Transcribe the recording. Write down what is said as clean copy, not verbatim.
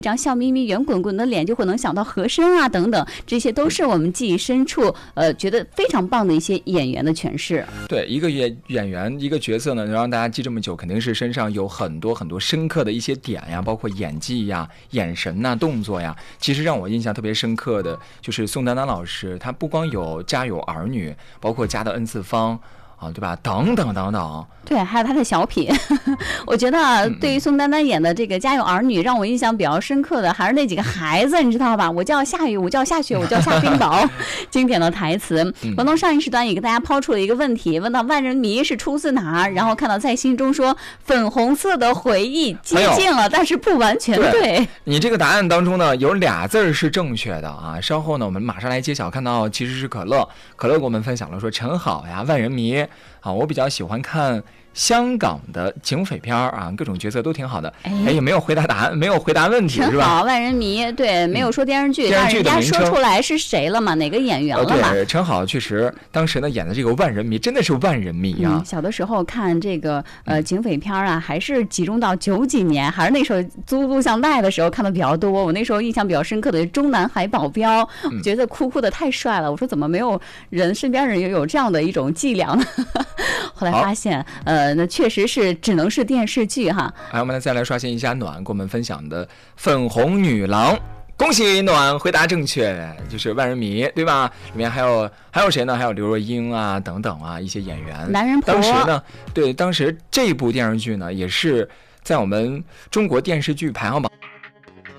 这样笑眯眯、圆滚滚的脸，就会能想到和珅啊等等，这些都是我们记忆深处，觉得非常棒的一些演员的诠释。 对，一个演员一个角色呢，能让大家记这么久，肯定是身上有很多很多深刻的一些点呀，包括演技呀、眼神呐、动作呀。其实让我印象特别深刻的就是宋丹丹老师，她不光有家有儿女，包括家的 N 次方。啊，对吧？等等等等， 对，还有他的小品，我觉得对于宋丹丹演的这个《家有儿女》，让我印象比较深刻的还是那几个孩子，你知道吧？我叫下雨，我叫下雪，我叫下冰雹，经典的台词。王东上一时段也给大家抛出了一个问题，问到万人迷是出自哪儿？然后看到在心中说粉红色的回忆，接近了，但是不完全对。 你这个答案当中呢，有俩字是正确的啊。稍后呢，我们马上来揭晓，看到其实是可乐。可乐给我们分享了说陈好呀，万人迷。啊，我比较喜欢看香港的警匪片啊，各种角色都挺好的。也没有回答答案，没有回答问题，是吧？ 好，万人迷，对，没有说电视剧，但是人家说出来是谁了嘛？哪个演员了嘛？ 对，陈好确实当时呢演的这个万人迷真的是万人迷啊。 小的时候看这个警匪片啊，还是集中到90几年，还是那时候租录像带的时候看的比较多。我那时候印象比较深刻的是中南海保镖，我觉得酷酷的太帅了。我说怎么没有人身边人也有这样的一种伎俩呢？后来发现，那确实是只能是电视剧哈。 我们再来刷新一下暖，跟我们分享的粉红女郎，恭喜暖回答正确，就是万人迷，对吧？里面还有谁呢？还有刘若英啊等等啊一些演员。 男人婆。 当时呢，对，当时这部电视剧呢也是在我们中国电视剧排行榜